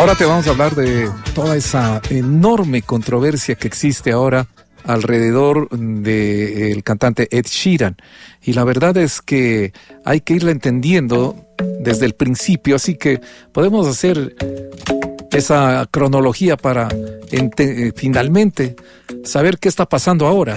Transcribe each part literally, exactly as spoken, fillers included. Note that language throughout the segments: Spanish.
Ahora te vamos a hablar de toda esa enorme controversia que existe ahora alrededor del cantante Ed Sheeran. Y la verdad es que hay que irla entendiendo desde el principio, así que podemos hacer esa cronología para ente- finalmente saber qué está pasando ahora.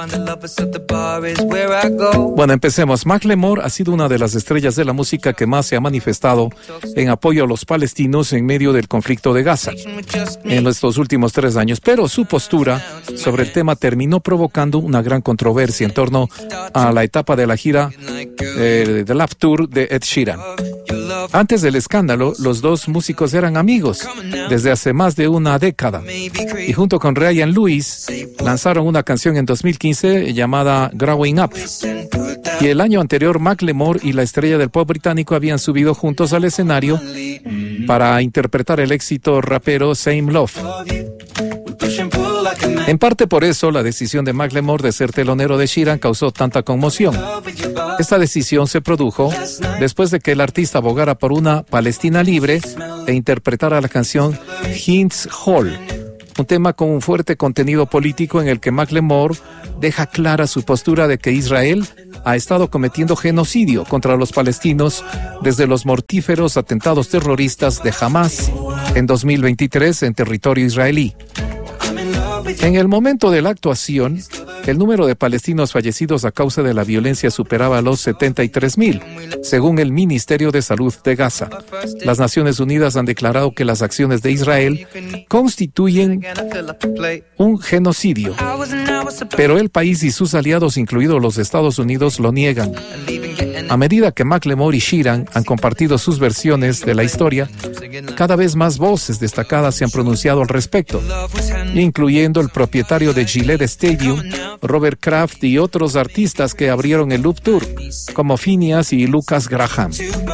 Bueno, empecemos. Macklemore ha sido una de las estrellas de la música que más se ha manifestado en apoyo a los palestinos en medio del conflicto de Gaza en estos últimos tres años, pero su postura sobre el tema terminó provocando una gran controversia en torno a la etapa de la gira eh, de Love Tour de Ed Sheeran. Antes del escándalo, los dos músicos eran amigos desde hace más de una década y junto con Ryan Lewis lanzaron una canción en dos mil quince llamada Growing Up. Y el año anterior, Macklemore y la estrella del pop británico habían subido juntos al escenario para interpretar el éxito rapero Same Love. En parte por eso, la decisión de Macklemore de ser telonero de Sheeran causó tanta conmoción. Esta decisión se produjo después de que el artista abogara por una Palestina libre e interpretara la canción Hind's Hall, un tema con un fuerte contenido político en el que Macklemore deja clara su postura de que Israel ha estado cometiendo genocidio contra los palestinos desde los mortíferos atentados terroristas de Hamas en dos mil veintitrés en territorio israelí. En el momento de la actuación, el número de palestinos fallecidos a causa de la violencia superaba los setenta y tres mil, según el Ministerio de Salud de Gaza. Las Naciones Unidas han declarado que las acciones de Israel constituyen un genocidio, pero el país y sus aliados, incluidos los Estados Unidos, lo niegan. A medida que Macklemore y Sheeran han compartido sus versiones de la historia, cada vez más voces destacadas se han pronunciado al respecto, incluyendo el propietario de Gillette Stadium, Robert Kraft, y otros artistas que abrieron el Loop Tour, como Phineas y Lucas Graham.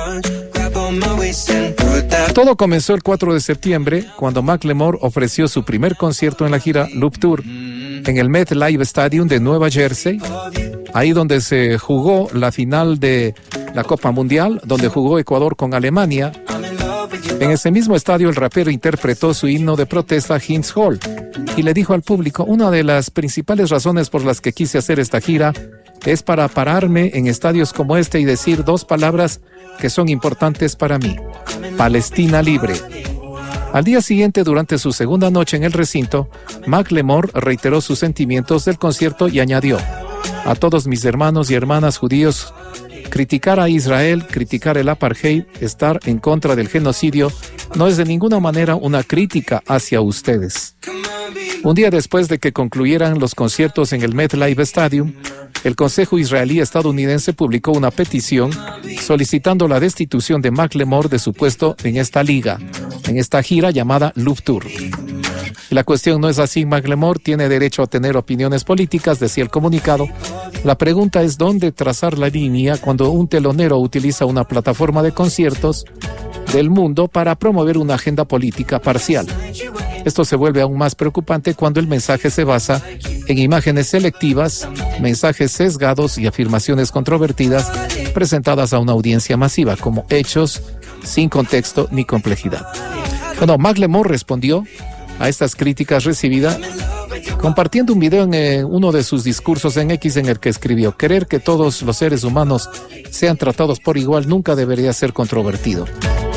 Todo comenzó el cuatro de septiembre, cuando Macklemore ofreció su primer concierto en la gira Loop Tour, en el MetLife Stadium de Nueva Jersey, ahí donde se jugó la final de la Copa Mundial, donde jugó Ecuador con Alemania. En ese mismo estadio, el rapero interpretó su himno de protesta, Hind's Hall, y le dijo al público: una de las principales razones por las que quise hacer esta gira es para pararme en estadios como este y decir dos palabras que son importantes para mí: Palestina libre. Al día siguiente, durante su segunda noche en el recinto, Macklemore reiteró sus sentimientos del concierto y añadió: a todos mis hermanos y hermanas judíos, criticar a Israel, criticar el apartheid, estar en contra del genocidio, no es de ninguna manera una crítica hacia ustedes. Un día después de que concluyeran los conciertos en el MetLife Stadium, el Consejo Israelí Estadounidense publicó una petición solicitando la destitución de Macklemore de su puesto en esta liga, en esta gira llamada Loop Tour. La cuestión no es así. Macklemore tiene derecho a tener opiniones políticas, decía el comunicado. La pregunta es dónde trazar la línea cuando un telonero utiliza una plataforma de conciertos del mundo para promover una agenda política parcial. Esto se vuelve aún más preocupante cuando el mensaje se basa en imágenes selectivas, mensajes sesgados y afirmaciones controvertidas presentadas a una audiencia masiva, como hechos sin contexto ni complejidad. Bueno, Macklemore respondió a estas críticas recibidas compartiendo un video en eh, uno de sus discursos en X, en el que escribió: querer que todos los seres humanos sean tratados por igual nunca debería ser controvertido.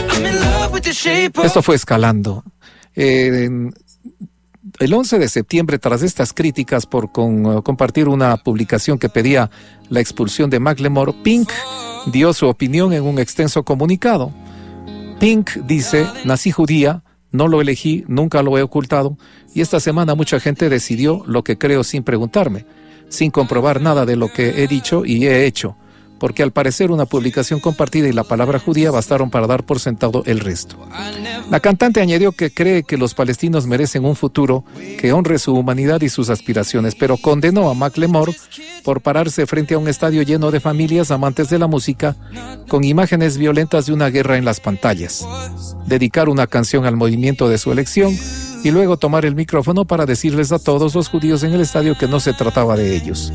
Esto fue escalando. Eh, el once de septiembre, tras estas críticas por con, uh, compartir una publicación que pedía la expulsión de Macklemore, Pink dio su opinión en un extenso comunicado. Pink dice: nací judía, no lo elegí, nunca lo he ocultado, y esta semana mucha gente decidió lo que creo sin preguntarme, sin comprobar nada de lo que he dicho y he hecho, porque al parecer una publicación compartida y la palabra judía bastaron para dar por sentado el resto. La cantante añadió que cree que los palestinos merecen un futuro que honre su humanidad y sus aspiraciones, pero condenó a Macklemore por pararse frente a un estadio lleno de familias amantes de la música con imágenes violentas de una guerra en las pantallas, dedicar una canción al movimiento de su elección y luego tomar el micrófono para decirles a todos los judíos en el estadio que no se trataba de ellos.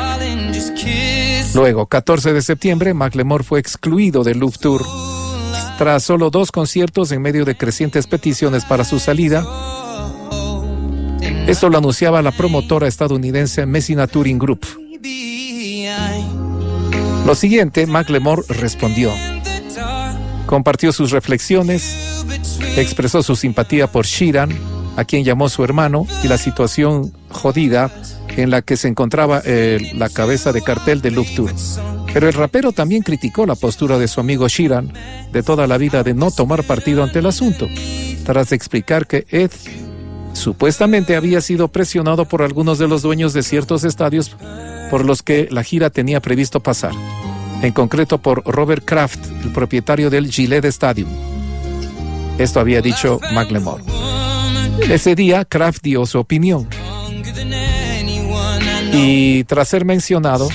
Luego, catorce de septiembre, Macklemore fue excluido del Loop Tour Tras solo dos conciertos en medio de crecientes peticiones para su salida, esto lo anunciaba la promotora estadounidense Messina Touring Group. Lo siguiente, Macklemore respondió. Compartió sus reflexiones, expresó su simpatía por Sheeran, a quien llamó su hermano, y la situación jodida en la que se encontraba eh, la cabeza de cartel de Love Tour. Pero el rapero también criticó la postura de su amigo Sheeran de toda la vida de no tomar partido ante el asunto, tras explicar que Ed supuestamente había sido presionado por algunos de los dueños de ciertos estadios por los que la gira tenía previsto pasar, en concreto por Robert Kraft, el propietario del Gillette Stadium. Esto había dicho Macklemore. Ese día, Kraft dio su opinión. Y tras ser mencionado,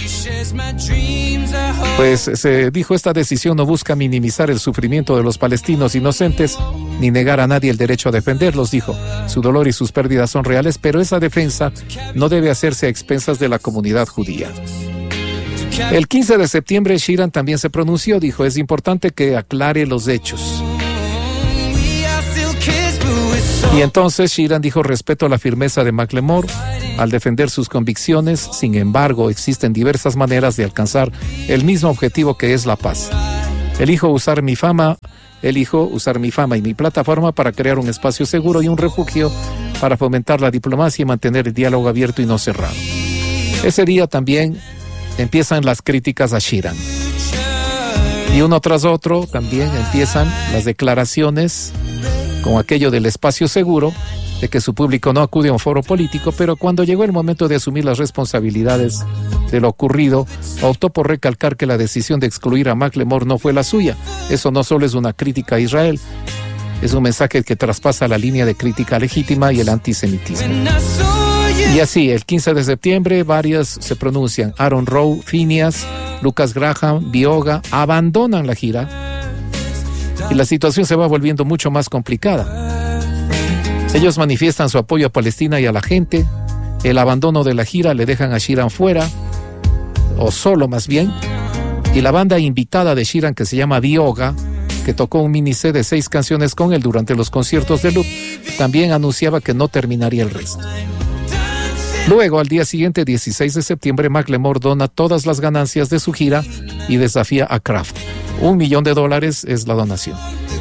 pues se dijo: esta decisión no busca minimizar el sufrimiento de los palestinos inocentes ni negar a nadie el derecho a defenderlos, dijo. Su dolor y sus pérdidas son reales, pero esa defensa no debe hacerse a expensas de la comunidad judía. El quince de septiembre, Sheeran también se pronunció, dijo: es importante que aclare los hechos. Y entonces Sheeran dijo: respeto la firmeza de Macklemore al defender sus convicciones, sin embargo, existen diversas maneras de alcanzar el mismo objetivo, que es la paz. Elijo usar mi fama, elijo usar mi fama y mi plataforma para crear un espacio seguro y un refugio para fomentar la diplomacia y mantener el diálogo abierto y no cerrado. Ese día también empiezan las críticas a Sheeran. Y uno tras otro también empiezan las declaraciones con aquello del espacio seguro, de que su público no acude a un foro político, pero cuando llegó el momento de asumir las responsabilidades de lo ocurrido, optó por recalcar que la decisión de excluir a Macklemore no fue la suya. Eso no solo es una crítica a Israel, es un mensaje que traspasa la línea de crítica legítima y el antisemitismo. Y así, el quince de septiembre, varias se pronuncian. Aaron Rowe, Phineas, Lucas Graham, Bioga abandonan la gira y la situación se va volviendo mucho más complicada. Ellos manifiestan su apoyo a Palestina y a la gente. El abandono de la gira le dejan a Sheeran fuera, o solo más bien, y la banda invitada de Sheeran, que se llama Bioga, que tocó un mini set de seis canciones con él durante los conciertos de Loop, también anunciaba que no terminaría el resto. Luego, al día siguiente, dieciséis de septiembre, Macklemore dona todas las ganancias de su gira y desafía a Kraft. Un millón de dólares es la donación.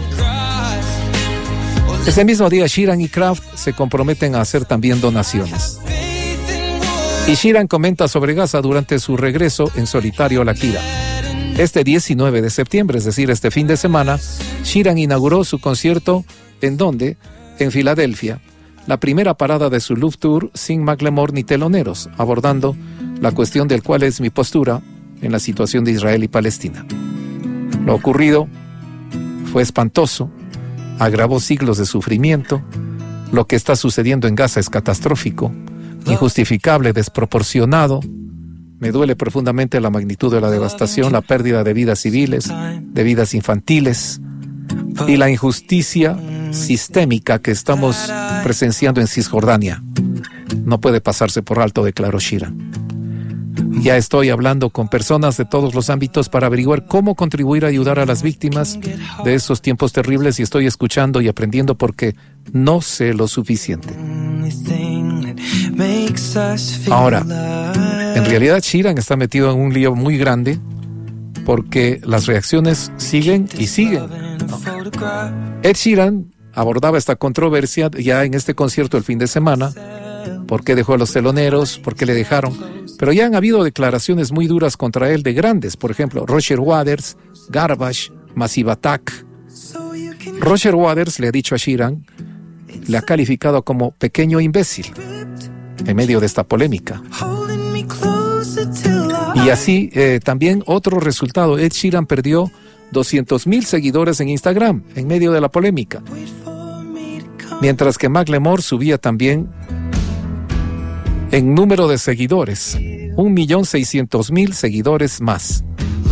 Ese mismo día, Sheeran y Kraft se comprometen a hacer también donaciones. Y Sheeran comenta sobre Gaza durante su regreso en solitario a la gira. Este diecinueve de septiembre, es decir, este fin de semana, Sheeran inauguró su concierto, ¿en dónde? En Filadelfia, la primera parada de su Love Tour sin Macklemore ni teloneros, abordando la cuestión del cual es mi postura en la situación de Israel y Palestina. Lo ocurrido fue espantoso, agravó siglos de sufrimiento. Lo que está sucediendo en Gaza es catastrófico, injustificable, desproporcionado. Me duele profundamente la magnitud de la devastación, la pérdida de vidas civiles, de vidas infantiles y la injusticia sistémica que estamos presenciando en Cisjordania. No puede pasarse por alto, declaró Sheeran. Ya estoy hablando con personas de todos los ámbitos para averiguar cómo contribuir a ayudar a las víctimas de estos tiempos terribles, y estoy escuchando y aprendiendo porque no sé lo suficiente. Ahora, en realidad Sheeran está metido en un lío muy grande porque las reacciones siguen y siguen, ¿no? Ed Sheeran abordaba esta controversia ya en este concierto el fin de semana. ¿Por qué dejó a los teloneros? ¿Por qué le dejaron? Pero ya han habido declaraciones muy duras contra él de grandes, por ejemplo, Roger Waters, Garbage, Massive Attack. Roger Waters le ha dicho a Sheeran, le ha calificado como pequeño imbécil en medio de esta polémica. Y así eh, también otro resultado, Ed Sheeran perdió doscientos mil seguidores en Instagram en medio de la polémica, mientras que Macklemore subía también en número de seguidores, un millón seiscientos mil seguidores más.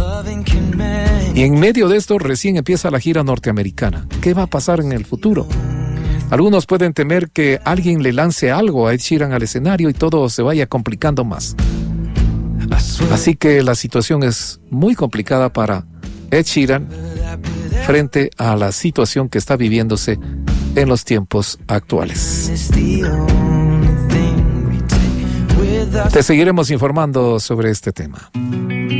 Y en medio de esto recién empieza la gira norteamericana. ¿Qué va a pasar en el futuro? Algunos pueden temer que alguien le lance algo a Ed Sheeran al escenario y todo se vaya complicando más. Así que la situación es muy complicada para Ed Sheeran, frente a la situación que está viviéndose en los tiempos actuales. Te seguiremos informando sobre este tema.